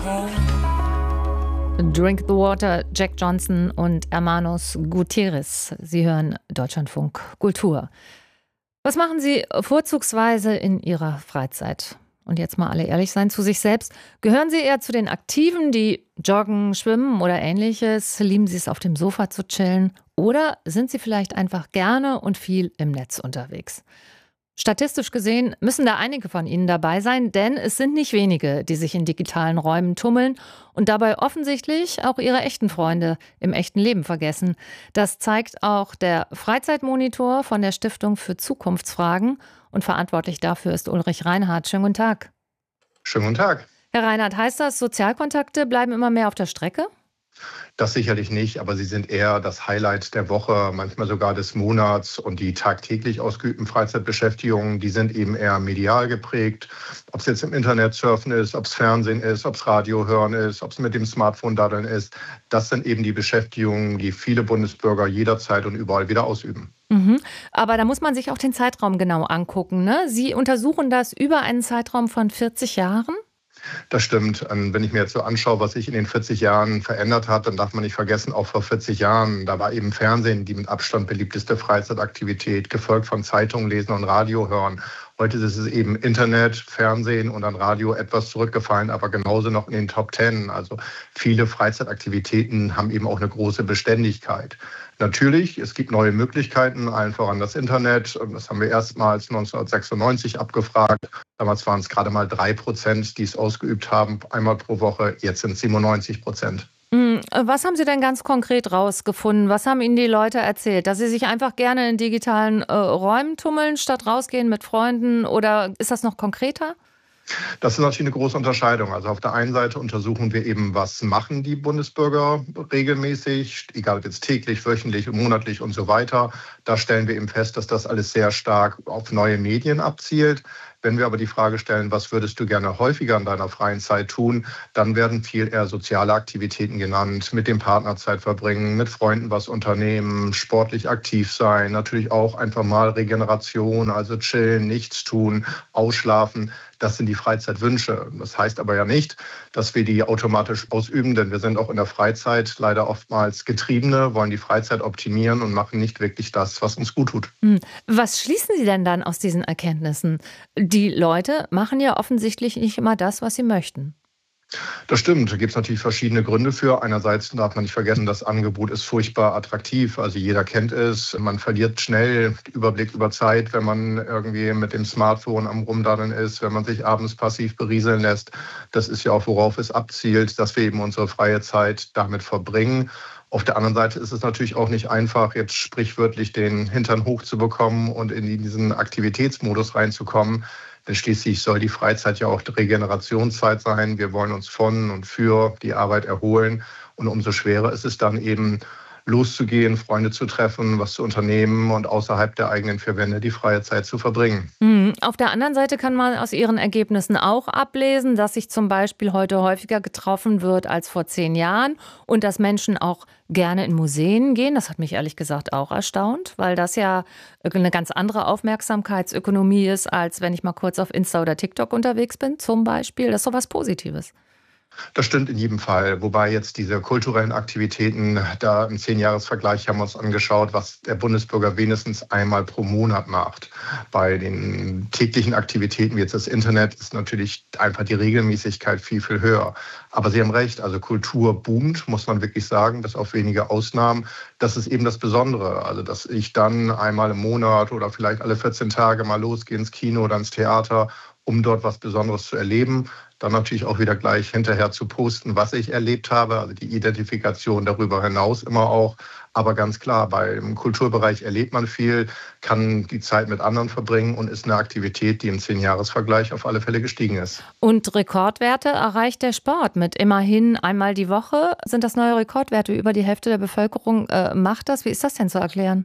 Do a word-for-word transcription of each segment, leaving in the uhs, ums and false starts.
Drink the Water, Jack Johnson und Hermanos Gutierrez. Sie hören Deutschlandfunk Kultur. Was machen Sie vorzugsweise in Ihrer Freizeit? Und jetzt mal alle ehrlich sein zu sich selbst. Gehören Sie eher zu den Aktiven, die joggen, schwimmen oder ähnliches? Lieben Sie es, auf dem Sofa zu chillen? Oder sind Sie vielleicht einfach gerne und viel im Netz unterwegs? Statistisch gesehen müssen da einige von Ihnen dabei sein, denn es sind nicht wenige, die sich in digitalen Räumen tummeln und dabei offensichtlich auch ihre echten Freunde im echten Leben vergessen. Das zeigt auch der Freizeitmonitor von der Stiftung für Zukunftsfragen und verantwortlich dafür ist Ulrich Reinhardt. Schönen guten Tag. Schönen guten Tag. Herr Reinhardt, heißt das, Sozialkontakte bleiben immer mehr auf der Strecke? Das sicherlich nicht, aber sie sind eher das Highlight der Woche, manchmal sogar des Monats. Und die tagtäglich ausgeübten Freizeitbeschäftigungen, die sind eben eher medial geprägt. Ob es jetzt im Internet surfen ist, ob es Fernsehen ist, ob es Radio hören ist, ob es mit dem Smartphone daddeln ist. Das sind eben die Beschäftigungen, die viele Bundesbürger jederzeit und überall wieder ausüben. Mhm. Aber da muss man sich auch den Zeitraum genau angucken, ne? Sie untersuchen das über einen Zeitraum von vierzig Jahren? Das stimmt. Wenn ich mir jetzt so anschaue, was sich in den vierzig Jahren verändert hat, dann darf man nicht vergessen, auch vor vierzig Jahren, da war eben Fernsehen die mit Abstand beliebteste Freizeitaktivität, gefolgt von Zeitungen lesen und Radio hören. Heute ist es eben Internet, Fernsehen und dann Radio etwas zurückgefallen, aber genauso noch in den Top Ten. Also viele Freizeitaktivitäten haben eben auch eine große Beständigkeit. Natürlich, es gibt neue Möglichkeiten, allen voran das Internet. Das haben wir erstmals neunzehnhundertsechsundneunzig abgefragt. Damals waren es gerade mal drei Prozent, die es ausgeübt haben, einmal pro Woche. Jetzt sind es siebenundneunzig Prozent. Was haben Sie denn ganz konkret rausgefunden? Was haben Ihnen die Leute erzählt? Dass sie sich einfach gerne in digitalen äh, Räumen tummeln, statt rausgehen mit Freunden? Oder ist das noch konkreter? Das ist natürlich eine große Unterscheidung. Also auf der einen Seite untersuchen wir eben, was machen die Bundesbürger regelmäßig, egal ob jetzt täglich, wöchentlich, monatlich und so weiter. Da stellen wir eben fest, dass das alles sehr stark auf neue Medien abzielt. Wenn wir aber die Frage stellen, was würdest du gerne häufiger in deiner freien Zeit tun, dann werden viel eher soziale Aktivitäten genannt, mit dem Partner Zeit verbringen, mit Freunden was unternehmen, sportlich aktiv sein, natürlich auch einfach mal Regeneration, also chillen, nichts tun, ausschlafen. Das sind die Freizeitwünsche. Das heißt aber ja nicht, dass wir die automatisch ausüben, denn wir sind auch in der Freizeit leider oftmals Getriebene, wollen die Freizeit optimieren und machen nicht wirklich das, was uns gut tut. Was schließen Sie denn dann aus diesen Erkenntnissen? Die Leute machen ja offensichtlich nicht immer das, was sie möchten. Das stimmt, da gibt es natürlich verschiedene Gründe für. Einerseits darf man nicht vergessen, das Angebot ist furchtbar attraktiv. Also jeder kennt es. Man verliert schnell den Überblick über Zeit, wenn man irgendwie mit dem Smartphone am Rumdaddeln ist, wenn man sich abends passiv berieseln lässt. Das ist ja auch, worauf es abzielt, dass wir eben unsere freie Zeit damit verbringen. Auf der anderen Seite ist es natürlich auch nicht einfach, jetzt sprichwörtlich den Hintern hochzubekommen und in diesen Aktivitätsmodus reinzukommen. Denn schließlich soll die Freizeit ja auch Regenerationszeit sein. Wir wollen uns von und für die Arbeit erholen. Und umso schwerer ist es dann eben, loszugehen, Freunde zu treffen, was zu unternehmen und außerhalb der eigenen vier Wände die freie Zeit zu verbringen. Mhm. Auf der anderen Seite kann man aus Ihren Ergebnissen auch ablesen, dass sich zum Beispiel heute häufiger getroffen wird als vor zehn Jahren und dass Menschen auch gerne in Museen gehen. Das hat mich ehrlich gesagt auch erstaunt, weil das ja eine ganz andere Aufmerksamkeitsökonomie ist, als wenn ich mal kurz auf Insta oder TikTok unterwegs bin zum Beispiel. Das ist doch was Positives. Das stimmt in jedem Fall. Wobei jetzt diese kulturellen Aktivitäten, da im Zehn-Jahres-Vergleich haben wir uns angeschaut, was der Bundesbürger wenigstens einmal pro Monat macht. Bei den täglichen Aktivitäten wie jetzt das Internet ist natürlich einfach die Regelmäßigkeit viel, viel höher. Aber Sie haben recht, also Kultur boomt, muss man wirklich sagen, bis auf wenige Ausnahmen. Das ist eben das Besondere. Also dass ich dann einmal im Monat oder vielleicht alle vierzehn Tage mal losgehe ins Kino oder ins Theater, um dort was Besonderes zu erleben. Dann natürlich auch wieder gleich hinterher zu posten, was ich erlebt habe, also die Identifikation darüber hinaus immer auch. Aber ganz klar, beim Kulturbereich erlebt man viel, kann die Zeit mit anderen verbringen und ist eine Aktivität, die im Zehn-Jahres-Vergleich auf alle Fälle gestiegen ist. Und Rekordwerte erreicht der Sport mit immerhin einmal die Woche. Sind das neue Rekordwerte? Über die Hälfte der Bevölkerung äh, macht das. Wie ist das denn zu erklären?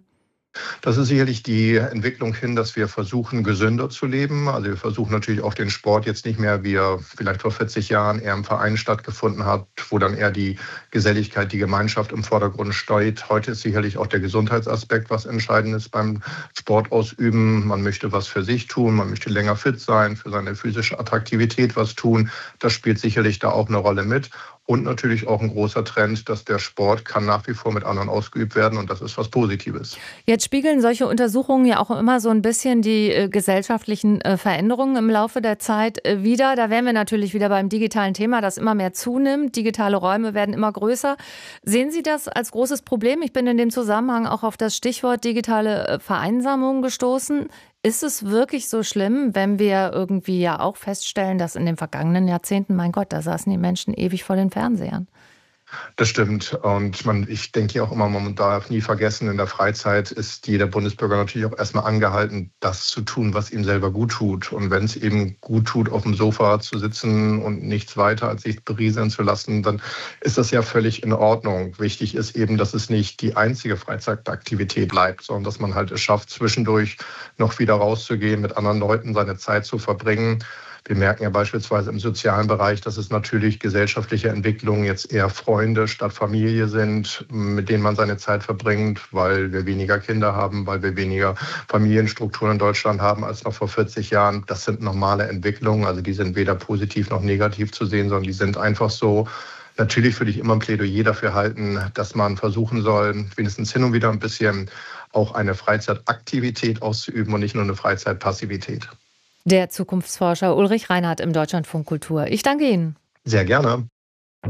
Das ist sicherlich die Entwicklung hin, dass wir versuchen, gesünder zu leben. Also wir versuchen natürlich auch den Sport jetzt nicht mehr, wie er vielleicht vor vierzig Jahren eher im Verein stattgefunden hat, wo dann eher die Geselligkeit, die Gemeinschaft im Vordergrund steht. Heute ist sicherlich auch der Gesundheitsaspekt was entscheidend ist beim Sportausüben. Man möchte was für sich tun, man möchte länger fit sein, für seine physische Attraktivität was tun. Das spielt sicherlich da auch eine Rolle mit. Und natürlich auch ein großer Trend, dass der Sport kann nach wie vor mit anderen ausgeübt werden und das ist was Positives. Jetzt spiegeln solche Untersuchungen ja auch immer so ein bisschen die äh, gesellschaftlichen äh, Veränderungen im Laufe der Zeit äh, wider. Da wären wir natürlich wieder beim digitalen Thema, das immer mehr zunimmt. Digitale Räume werden immer größer. Sehen Sie das als großes Problem? Ich bin in dem Zusammenhang auch auf das Stichwort digitale äh, Vereinsamung gestoßen. Ist es wirklich so schlimm, wenn wir irgendwie ja auch feststellen, dass in den vergangenen Jahrzehnten, mein Gott, da saßen die Menschen ewig vor den Fernsehern? Das stimmt. Und man, ich denke ja auch immer, man darf nie vergessen, in der Freizeit ist jeder Bundesbürger natürlich auch erstmal angehalten, das zu tun, was ihm selber gut tut. Und wenn es eben gut tut, auf dem Sofa zu sitzen und nichts weiter als sich berieseln zu lassen, dann ist das ja völlig in Ordnung. Wichtig ist eben, dass es nicht die einzige Freizeitaktivität bleibt, sondern dass man halt es schafft, zwischendurch noch wieder rauszugehen, mit anderen Leuten seine Zeit zu verbringen. Wir merken ja beispielsweise im sozialen Bereich, dass es natürlich gesellschaftliche Entwicklungen jetzt eher Freunde statt Familie sind, mit denen man seine Zeit verbringt, weil wir weniger Kinder haben, weil wir weniger Familienstrukturen in Deutschland haben als noch vor vierzig Jahren. Das sind normale Entwicklungen, also die sind weder positiv noch negativ zu sehen, sondern die sind einfach so. Natürlich würde ich immer ein Plädoyer dafür halten, dass man versuchen soll, wenigstens hin und wieder ein bisschen auch eine Freizeitaktivität auszuüben und nicht nur eine Freizeitpassivität. Der Zukunftsforscher Ulrich Reinhardt im Deutschlandfunk Kultur. Ich danke Ihnen. Sehr gerne.